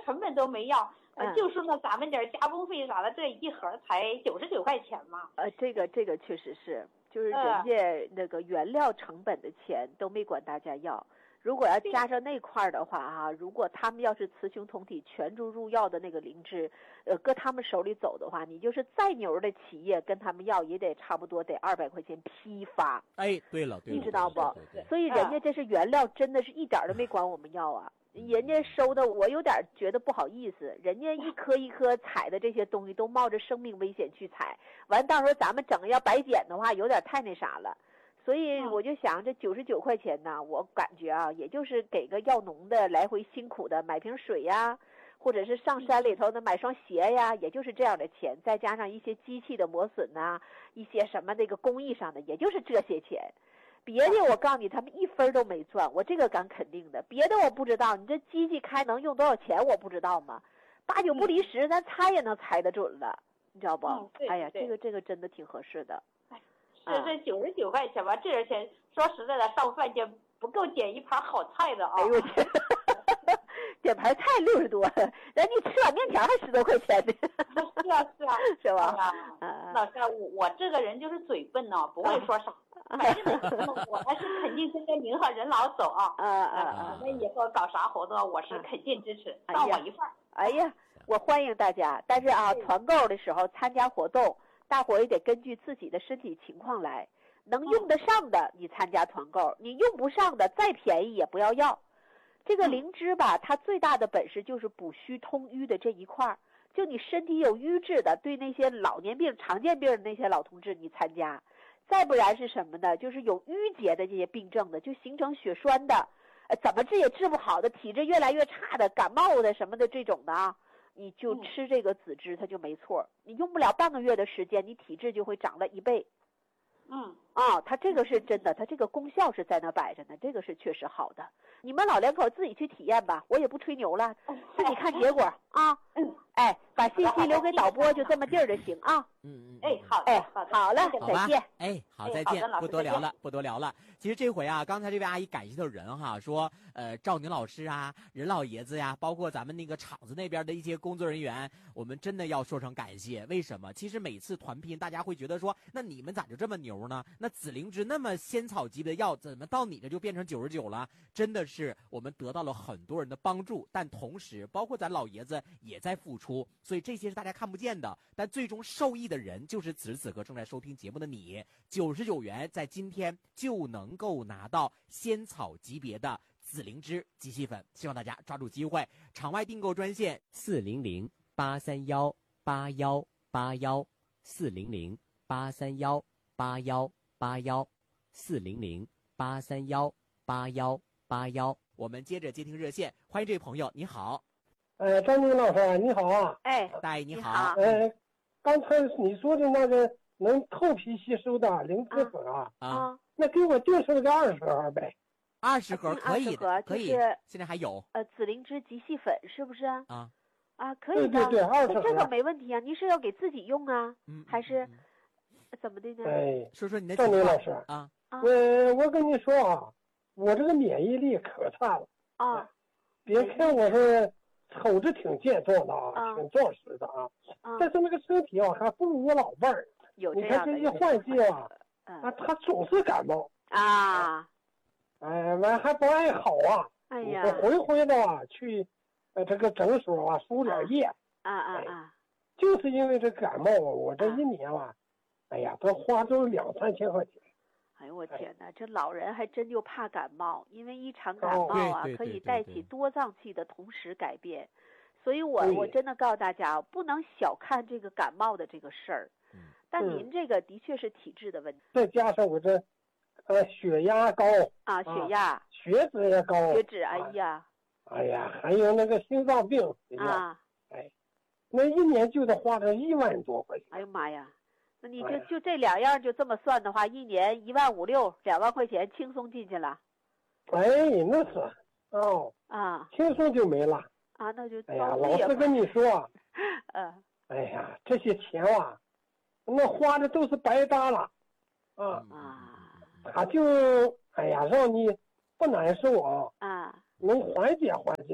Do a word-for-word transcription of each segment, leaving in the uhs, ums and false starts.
成本都没要，呃， 嗯、 就说那咱们点加工费啥的，这一盒才九十九块钱嘛。 呃，这个这个确实是，就是人家那个原料成本的钱都没管大家要。如果要加上那块的话哈、啊，如果他们要是雌雄同体全株入药的那个灵芝，呃，搁他们手里走的话，你就是再牛的企业跟他们要也得差不多得二百块钱批发。 哎，对了，对了， 你知道不？ 对对对， 所以人家这是原料，真的是一点都没管我们要啊。人家收的我有点觉得不好意思，人家一颗一颗采的这些东西都冒着生命危险去采，完到时候咱们整个要白捡的话，有点太那啥了。所以我就想，这九十九块钱呢，我感觉啊，也就是给个药农的来回辛苦的买瓶水呀，或者是上山里头的买双鞋呀，也就是这样的钱，再加上一些机器的磨损呐，一些什么那个工艺上的，也就是这些钱。别的我告诉你，他们一分都没赚，我这个敢肯定的。别的我不知道，你这机器开能用多少钱，我不知道吗？八九不离十，咱猜也能猜得准了，你知道不？ 嗯、 哎呀，这个这个真的挺合适的。 是这九十九块钱吧，这点钱说实在的，上饭店不够点一盘好菜的啊！ 哎呦我去，点盘菜六十多，人你吃碗面条还十多块钱呢。 是啊是啊， 是吧？ 啊，老师，我我这个人就是嘴笨呢，不会说啥。反正我还是肯定跟着您和任老走啊！ 啊啊啊！ 那以后搞啥活动，我是肯定支持，让我一份。 哎呀，我欢迎大家，但是啊，团购的时候参加活动。大伙也得根据自己的身体情况来，能用得上的你参加团购，你用不上的再便宜也不要要。这个灵芝吧，它最大的本事就是补虚通瘀的这一块，就你身体有瘀滞的，对那些老年病、常见病的那些老同志你参加，再不然是什么呢？就是有淤结的这些病症的，就形成血栓的，呃，怎么治也治不好的，体质越来越差的，感冒的什么的这种的啊。你就吃这个紫芝，它就没错。你用不了半个月的时间，你体质就会长了一倍。 嗯啊，它这个是真的，它这个功效是在那摆着呢，这个是确实好的。你们老两口自己去体验吧，我也不吹牛了，自己看结果啊。哎，把信息留给导播，就这么地儿就行啊。 嗯嗯， 哎好， 哎好了， 再见。 哎好，再见，不多聊了，不多聊了。其实这回啊，刚才这位阿姨感谢的人哈，说呃赵宁老师啊、任老爷子呀，包括咱们那个厂子那边的一些工作人员，我们真的要说声感谢。为什么？其实每次团拼，大家会觉得说，那你们咋就这么牛呢？那紫灵芝那么仙草级别的药，怎么到你这就变成九十九了？真的是我们得到了很多人的帮助，但同时包括咱老爷子也在付出，所以这些是大家看不见的，但最终受益的人就是此时此刻正在收听节目的你。九十九元在今天就能够拿到仙草级别的紫灵芝机器粉，希望大家抓住机会。场外订购专线四零零八三幺八幺八幺四零零八三幺八幺八幺四零零八三幺八幺八幺。我们接着接听热线，欢迎这位朋友，你好。 呃，张宁老师你好啊。 哎， 大爷你好。 呃，刚才你说的那个能透皮吸收的灵芝粉啊， 啊， 那给我定成个二十盒呗。 二十盒可以的，可以，现在还有。 呃，紫灵芝极细粉是不是？ 啊啊，可以的， 对对对，二十盒这个没问题啊。您是要给自己用啊， 嗯， 还是怎么的呢？ 哎， 说说你的赵宁老师啊， 我我跟你说啊，我这个免疫力可差了啊。 别看我是瞅着挺健壮的啊，挺壮实的啊，但是那个身体啊还不如我老伴儿。 有你看这一换季啊，啊，他总是感冒啊， 哎，完还不爱好啊， 哎呀， 我回回的啊去，呃，这个诊所啊输点液， 啊啊啊， 就是因为这感冒啊，我这一年啊，哎呀，都花都两三千块钱。 哎呦我天哪，这老人还真就怕感冒，因为一场感冒啊，可以带起多脏器的同时改变，所以我我真的告诉大家，不能小看这个感冒的这个事儿。但您这个的确是体质的问题， 再加上我这，呃，血压高啊，血压、 血脂也高， 血脂，哎呀， 哎呀，还有那个心脏病啊， 哎，那一年就得花这一万多块钱。 哎呦妈呀！那你就就这两样就这么算的话，一年一万五六，两万块钱轻松进去了。 哎，那是哦啊， 轻松就没了啊，那就哎呀，老实跟你说， 嗯， 哎呀，这些钱啊，那花的都是白搭了，啊啊， 他就哎呀让你不难受啊， 啊， 能缓解缓解，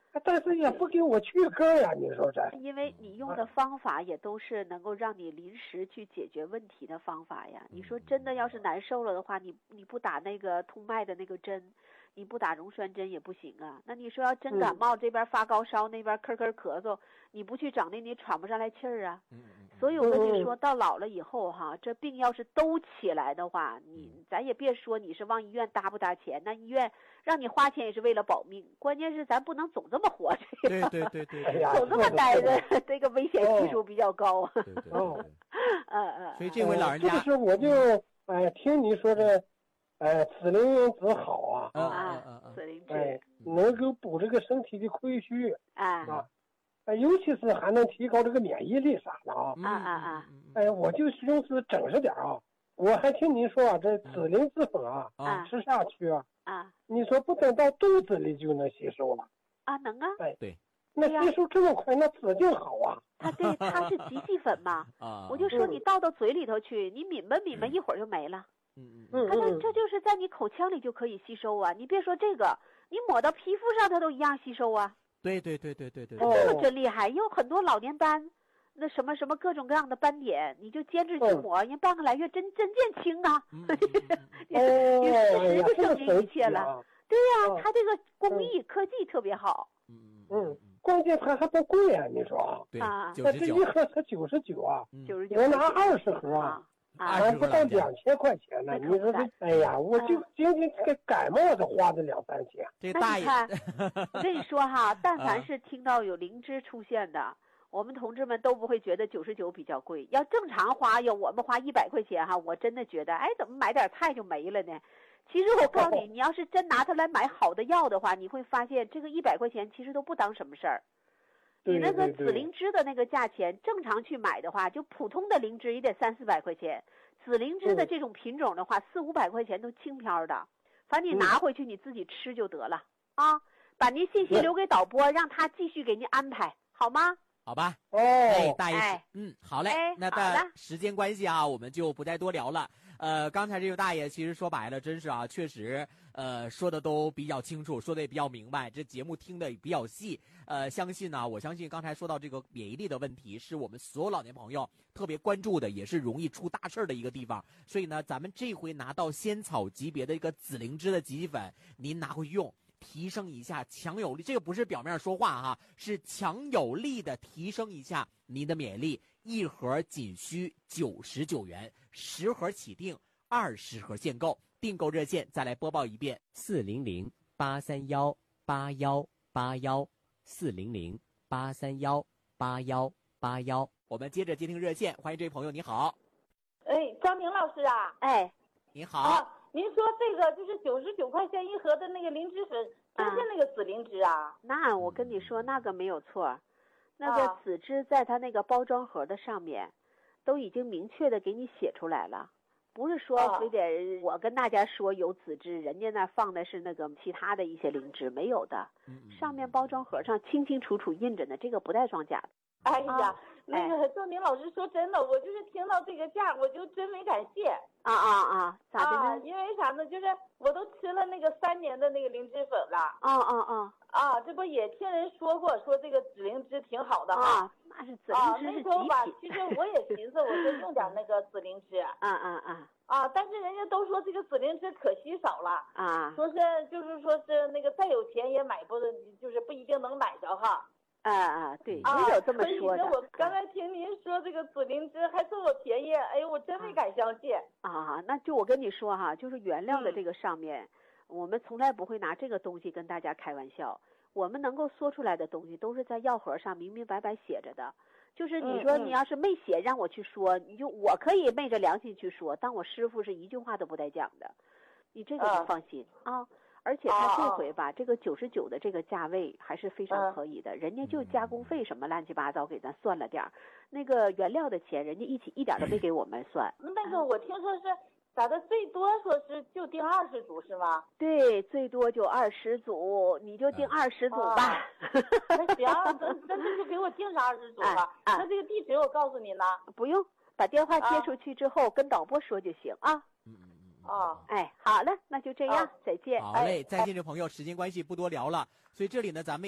但是也不给我去根呀，你说这？ 因为你用的方法也都是能够让你临时去解决问题的方法呀。你说真的要是难受了的话，你你不打那个通脉的那个针，你不打溶栓针也不行啊。那你说要真感冒，这边发高烧，那边咳咳咳嗽，你不去整那你喘不上来气儿啊。所以我跟你说到老了以后哈，这病要是都起来的话，你咱也别说你是往医院搭不搭钱，那医院让你花钱也是为了保命，关键是咱不能总这么活着， 对对对对， 总这么待着，这个危险系数比较高啊。 对对对， 嗯嗯。 所以这回老人家， 这个是我就哎听你说这，哎紫灵子好啊， 啊啊啊， 紫灵哎芝能够补这个身体的亏虚啊啊。哎，尤其是还能提高这个免疫力啥的啊！ 啊啊啊！ 哎，我就寻思整实点啊！我还听您说啊，这紫灵芝粉啊， 啊吃下去啊， 啊， 你说不等到肚子里就能吸收了啊？能啊！ 哎， 对， 那吸收这么快，那指定好啊！ 它对，它是极细粉嘛。 啊， 我就说你倒到嘴里头去，你抿吧抿吧，一会儿就没了。 嗯嗯它这这就是在你口腔里就可以吸收啊！你别说这个，你抹到皮肤上，它都一样吸收啊！ 对对对对对对， 这个真厉害，有很多老年斑，那什么什么各种各样的斑点，你就坚持去抹，人半个来月真真见轻啊！你事实就证明一切了。对呀，它这个工艺科技特别好。 嗯嗯，关键它还不贵啊！你说对啊， 那这一盒才九十九啊， 九十九， 我拿二十盒啊。 啊， 不到两千块钱呢，你说这，哎呀，我就仅仅这个感冒就花了两三千。 这大爷， 我跟你说哈，但凡是听到有灵芝出现的，我们同志们都不会觉得九十九比较贵。要正常花，要我们花一百块钱哈，我真的觉得，哎，怎么买点菜就没了呢？其实我告诉你，你要是真拿它来买好的药的话，你会发现这个一百块钱其实都不当什么事儿。你那个紫灵芝的那个价钱，正常去买的话，就普通的灵芝也得三四百块钱，紫灵芝的这种品种的话，四五百块钱都轻飘的。反正你拿回去你自己吃就得了啊！把您信息留给导播，让他继续给您安排，好吗？ 好吧。 哦， 哎，大爷， 哎、 嗯，好嘞。 哎、 那的时间关系啊，我们就不再多聊了。呃，刚才这位大爷其实说白了，真是啊，确实，呃，说的都比较清楚，说的也比较明白，这节目听的也比较细。呃，相信呢，我相信刚才说到这个免疫力的问题，是我们所有老年朋友特别关注的，也是容易出大事的一个地方。所以呢，咱们这回拿到仙草级别的一个紫灵芝的极细粉，您拿回去用，提升一下，强有力。这个不是表面说话哈，是强有力的提升一下您的免疫力。一盒仅需九十九元，十盒起订，二十盒限购。订购热线再来播报一遍：四零零八三幺八幺八幺，四零零八三幺八幺八幺。我们接着接听热线，欢迎这位朋友，你好。 哎，张明老师啊。 哎， 你好。 啊，您说这个就是九十九块钱一盒的那个灵芝粉，真是那个紫灵芝啊？ 那我跟你说，那个没有错。那个紫芝在它那个包装盒的上面，都已经明确的给你写出来了，不是说非得我跟大家说有紫芝，人家那放的是那个其他的一些灵芝，没有的。上面包装盒上清清楚楚印着呢，这个不带装假的。 哎呀，那个张明老师说真的，我就是听到这个价，我就真没敢谢。 啊啊啊！咋的呢？ 啊，因为啥呢？就是我都吃了那个三年的那个灵芝粉了。 啊啊啊！ 啊，这不也听人说过，说这个紫灵芝挺好的哈。 啊，那是紫灵芝是极品。 啊，其实我也寻思，我说用点那个紫灵芝。 啊啊啊！ 啊，但是人家都说这个紫灵芝可稀少了。 啊。 说是就是说是那个再有钱也买不，就是不一定能买着哈。 啊啊，对，也有这么说的。 我刚才听您说这个紫灵芝还这么便宜，哎呦，我真没敢相信。 啊，那就我跟你说哈，就是原料的这个上面。嗯，我们从来不会拿这个东西跟大家开玩笑，我们能够说出来的东西都是在药盒上明明白白写着的。就是你说你要是没写让我去说，你就我可以昧着良心去说，但我师傅是一句话都不带讲的，你这个你放心啊。而且他这回吧，这个九十九的这个价位还是非常可以的，人家就加工费什么乱七八糟给咱算了点儿，那个原料的钱人家一起一点都没给我们算。 那个我听说是。咋的？最多说是就订二十组是吗？ 对，最多就二十组，你就订二十组吧。 那行，那那那就给我订上二十组吧。啊、那这个地址我告诉你呢。 不用，把电话接出去之后、啊、跟导播说就行啊。 嗯嗯嗯。 哦， 哎，好了，那就这样，啊、再见。 好嘞，再见，这朋友，时间关系不多聊了，所以这里呢，咱们。